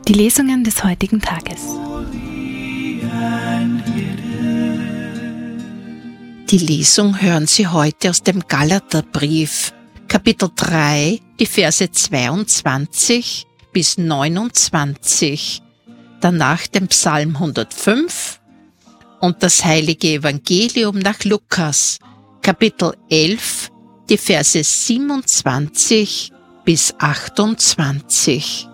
Die Lesungen des heutigen Tages. Die Lesung hören Sie heute aus dem Galaterbrief, Kapitel 3, die Verse 22 bis 29, danach den Psalm 105 und das Heilige Evangelium nach Lukas, Kapitel 11, die Verse 27 bis 28.